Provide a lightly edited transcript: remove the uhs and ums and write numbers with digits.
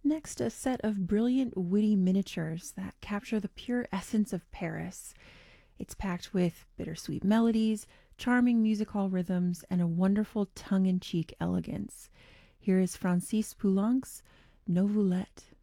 Next, a set of brilliant, witty miniatures that capture the pure essence of Paris. It's packed with bittersweet melodies, charming music hall rhythms, and a wonderful tongue in cheek elegance. Here is Francis Poulenc's Novoulette.